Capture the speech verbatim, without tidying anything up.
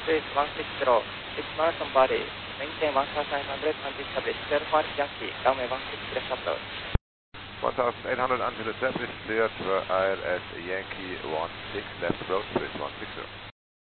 Swiss one six zero, six Marathon Valley, maintain one thousand eight hundred and establish clear for Yankee, runway one six zero approach. one thousand eight hundred until established, cleared for I L S Yankee one six, left approach, Swiss one six zero.